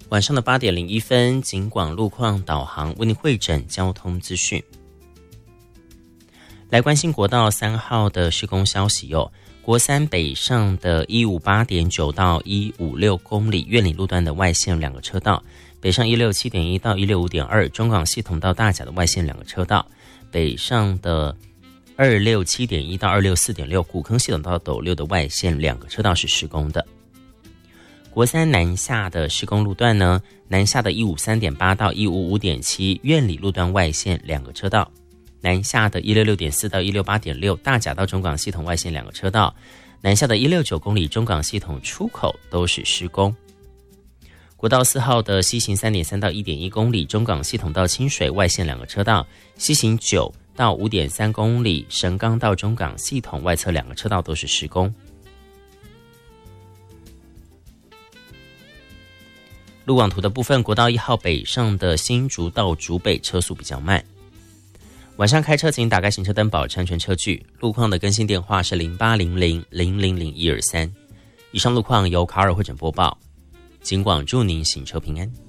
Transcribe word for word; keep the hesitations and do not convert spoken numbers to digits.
晚上的八点零一分，警广路况导航为您汇整交通资讯。来关心国道三号的施工消息哦。国三北上的一五八点九到一五六公里苑里路段的外线两个车道，北上一六七点一到一六五点二中港系统到大甲的外线两个车道，北上的二六七点一到二六四点六古坑系统到斗六的外线两个车道是施工的。国三南下的施工路段呢，南下的一五三点八到一五五点七苑里路段外线两个车道，南下的一六六点四到一六八点六大甲到中港系统外线两个车道，南下的一六九公里中港系统出口都是施工。国道四号的西行 三点三到一点一公里中港系统到清水外线两个车道，西行九到五点三公里神冈到中港系统外侧两个车道都是施工。路网图的部分，国道一号北上的新竹到竹北车速比较慢。晚上开车请打开行车灯，保持安全车距。路况的更新电话是零八零零零零零一二三。以上路况由卡尔汇整播报，警广祝您行车平安。